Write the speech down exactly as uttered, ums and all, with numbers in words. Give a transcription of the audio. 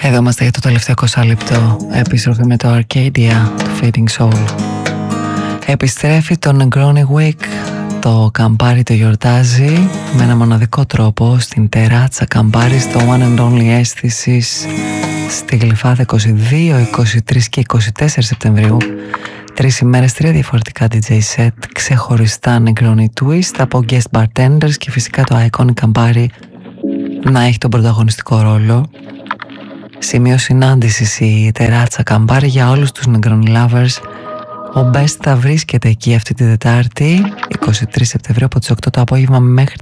Εδώ είμαστε για το τελευταίο είκοσι λεπτό. Επιστροφή με το Arcadia, το Fading Soul. Επιστρέφει το Negroni Week. Το Καμπάρι το γιορτάζει με ένα μοναδικό τρόπο στην τεράτσα Καμπάρι, στο One and Only Αίσθησης στη Γλυφάδα είκοσι δύο, είκοσι τρία και είκοσι τέσσερα Σεπτεμβρίου. Τρεις ημέρες, τρία διαφορετικά ντι τζέι set, ξεχωριστά Negroni Twist από guest bartenders και φυσικά το Iconic Καμπάρι να έχει τον πρωταγωνιστικό ρόλο. Σημείο συνάντησης η τεράτσα Καμπάρι για όλους τους Negroni lovers. Ο Best θα βρίσκεται εκεί αυτή τη Τετάρτη είκοσι τρία Σεπτεμβρίου από τις οκτώ το απόγευμα μέχρι